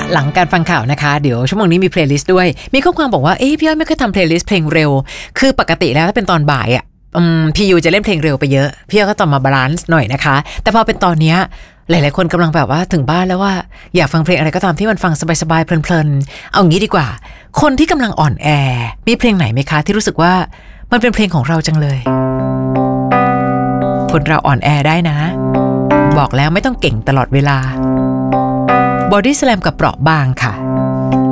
หลังการฟังข่าวนะคะเดี๋ยวชั่วโมงนี้มีเพลย์ลิสต์ด้วยมีข้อความบอกว่าพี่อ้อยไม่เคยทำเพลย์ลิสต์เพลงเร็วคือปกติแล้วถ้าเป็นตอนบ่ายอ่ะพี่ยูจะเล่นเพลงเร็วไปเยอะพี่อ้อยก็ต้องมาบาลานซ์หน่อยนะคะแต่พอเป็นตอนเนี้ยหลายๆคนกำลังแบบว่าถึงบ้านแล้วว่าอยากฟังเพลงอะไรก็ตามที่มันฟังสบายๆเพลินๆเอางี้ดีกว่าคนที่กำลังอ่อนแอมีเพลงไหนไหมคะที่รู้สึกว่ามันเป็นเพลงของเราจังเลยคนเราอ่อนแอได้นะบอกแล้วไม่ต้องเก่งตลอดเวลาบอดี้สแลมกับเปราะบางค่ะ